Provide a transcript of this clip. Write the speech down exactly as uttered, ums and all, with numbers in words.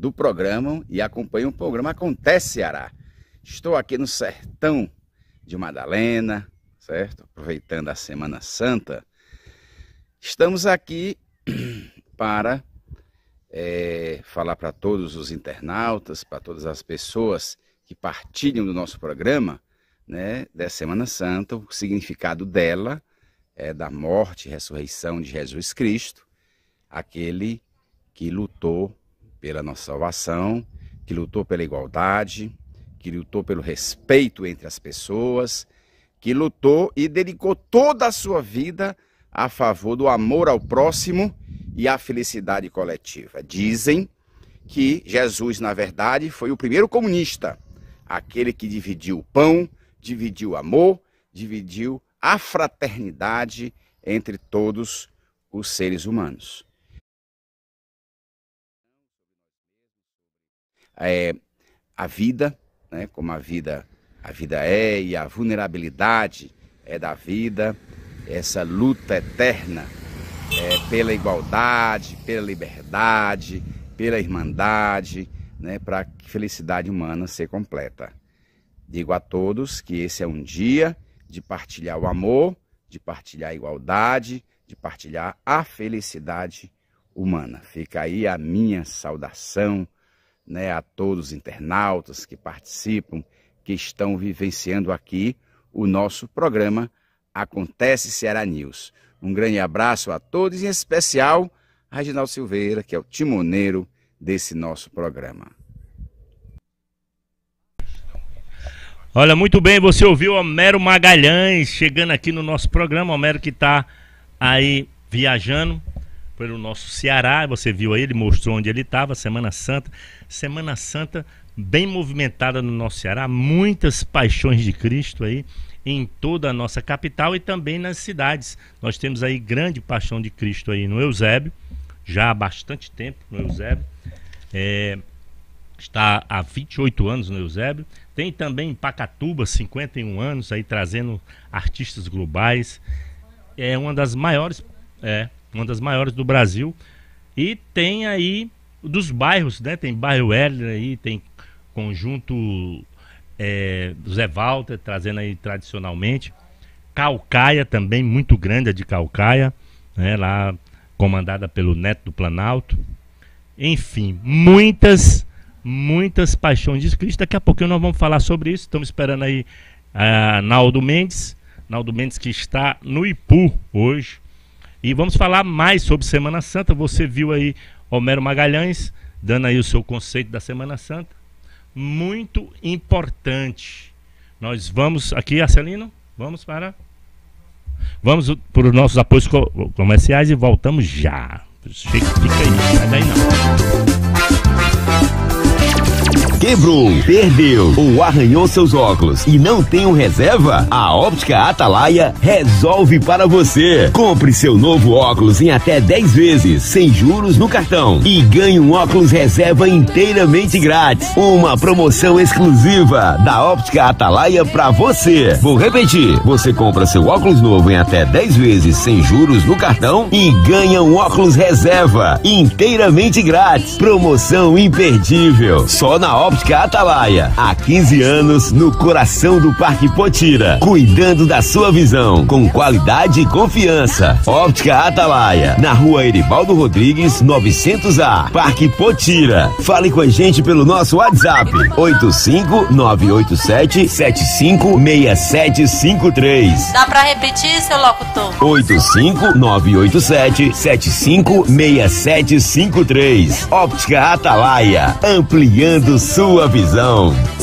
do programa e acompanham o programa Acontece Ceará. Estou aqui no sertão de Madalena, certo? Aproveitando a Semana Santa. Estamos aqui para é, falar para todos os internautas, para todas as pessoas que partilham do nosso programa, né, da Semana Santa, o significado dela é da morte e ressurreição de Jesus Cristo, aquele que lutou pela nossa salvação, que lutou pela igualdade, que lutou pelo respeito entre as pessoas, que lutou e dedicou toda a sua vida a favor do amor ao próximo e à felicidade coletiva. Dizem que Jesus, na verdade, foi o primeiro comunista, aquele que dividiu o pão, dividiu o amor, dividiu a fraternidade entre todos os seres humanos. É, a vida, né, como a vida, a vida é, e a vulnerabilidade é da vida, essa luta eterna é, pela igualdade, pela liberdade, pela irmandade, né, para a felicidade humana ser completa. Digo a todos que esse é um dia de partilhar o amor, de partilhar a igualdade, de partilhar a felicidade humana. Fica aí a minha saudação, né, a todos os internautas que participam, que estão vivenciando aqui o nosso programa Acontece Ceará News. Um grande abraço a todos, em especial a Reginaldo Silveira, que é o timoneiro desse nosso programa. Olha, muito bem, você ouviu Homero Magalhães chegando aqui no nosso programa. Homero que está aí viajando pelo nosso Ceará, você viu aí, ele mostrou onde ele estava, Semana Santa. Semana Santa bem movimentada no nosso Ceará, muitas paixões de Cristo aí em toda a nossa capital e também nas cidades. Nós temos aí grande paixão de Cristo aí no Eusébio, já há bastante tempo no Eusébio. É... Está há vinte e oito anos no Eusébio. Tem também em Pacatuba, cinquenta e um anos, aí trazendo artistas globais. É uma das maiores, é, uma das maiores do Brasil. E tem aí dos bairros, né? Tem bairro Heller aí, tem conjunto é, Zé Walter, trazendo aí tradicionalmente. Caucaia também, muito grande a de Caucaia, né? Lá comandada pelo Neto do Planalto. Enfim, muitas... Muitas paixões de Cristo. Daqui a pouquinho nós vamos falar sobre isso. Estamos esperando aí a Naldo Mendes. Naldo Mendes que está no Ipu hoje. E vamos falar mais sobre Semana Santa. Você viu aí Homero Magalhães dando aí o seu conceito da Semana Santa. Muito importante. Nós vamos aqui, Arcelino, vamos para... Vamos para os nossos apoios comerciais e voltamos já. Fica aí, não sai daí não. Quebrou, perdeu ou arranhou seus óculos e não tem um reserva? A Óptica Atalaia resolve para você. Compre seu novo óculos em até dez vezes, sem juros no cartão, e ganhe um óculos reserva inteiramente grátis. Uma promoção exclusiva da Óptica Atalaia para você. Vou repetir, você compra seu óculos novo em até dez vezes, sem juros no cartão, e ganha um óculos reserva inteiramente grátis. Promoção imperdível, só na Óptica Atalaia, há quinze anos no coração do Parque Potira, cuidando da sua visão com qualidade e confiança. Óptica Atalaia, na rua Eribaldo Rodrigues, novecentos A, Parque Potira. Fale com a gente pelo nosso WhatsApp oito cinco nove oito sete sete cinco seis sete cinco três. Dá pra repetir, seu locutor? oito cinco nove oito sete sete cinco seis sete cinco três. Óptica Atalaia, ampliando sua visão.